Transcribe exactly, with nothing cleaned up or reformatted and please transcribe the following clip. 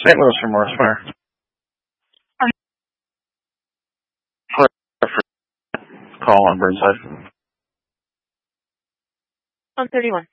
Saint Louis from Morris Fire. Call on Burnside. On thirty-one.